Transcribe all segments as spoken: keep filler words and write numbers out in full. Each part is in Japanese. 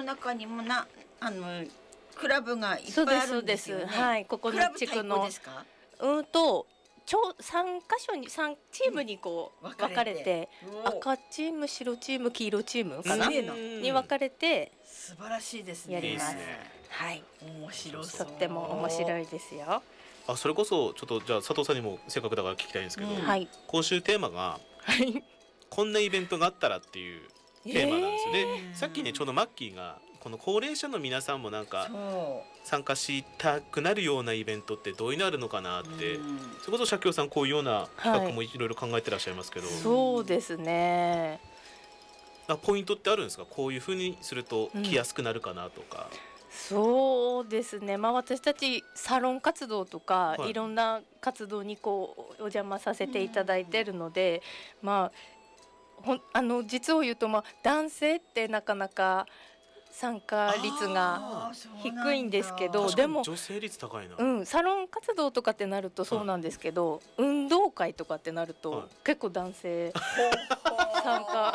中にもなあのクラブがいっぱいあるんですよね。 はい、ここの地区のですか？ うんと超三箇所に三チームにこう、うん、分かれて、赤チーム、白チーム、黄色チームかなに分かれて素晴らしいですね。 やります。 いいですね。 はい。 面白そう。 とっても面白いですよ。 あ、それこそちょっとじゃあ佐藤さんにもせっかくだから聞きたいんですけど、うんはい、今週テーマが、はい、こんなイベントがあったらっていうテーマなんですよね。えー、さっきねちょうどマッキーがこの高齢者の皆さんもなんか参加したくなるようなイベントってどういうのあるのかなって、うん、それこそ社協さんこういうような企画もいろいろ考えてらっしゃいますけど、はい、 そうですね。 ポイントってあるんですか？こういうふうにすると来やすくなるかなとか。うんそうですね、まあ、私たちサロン活動とか、はい、いろんな活動にこうお邪魔させていただいているので、まあ、ほんあの実を言うと、まあ、男性ってなかなか参加率が低いんですけど、でも女性率高いな、 うん、サロン活動とかってなるとそうなんですけど、はい、運動会とかってなると、はい、結構男性参加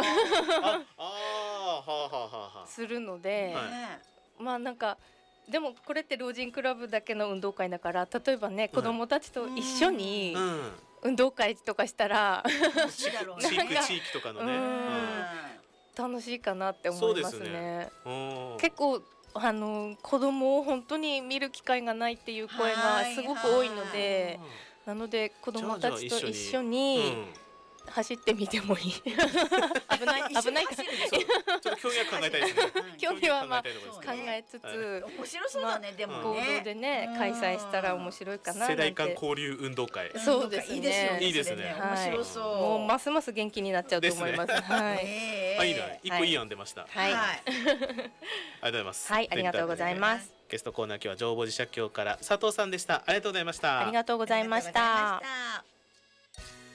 するので、はい、まあなんかでもこれって老人クラブだけの運動会だから、例えばね子どもたちと一緒に運動会とかしたら、 うん、地域地域とかのね、うん、 楽しいかなって思いますね。結構あの子どもを本当に見る機会がないっていう声がすごく多いので、なので子どもたちと一緒に走ってみてもいい。危ない危ない。 ちょっと興味は考えたいですね。 興味はまあ考えつつ、 面白そうだね。でも合同でね開催したら面白いかな。 世代間交流運動会。 そうですね。 いいですね。 面白そう。 もうますます元気になっちゃうと思います。はい。 あ、いいな。一個いい案出ました。 はい。ありがとうございます。 はい、ありがとうございます。 ゲストコーナー今日は上母寺社協から佐藤さんでした。ありがとうございました。 ありがとうございました。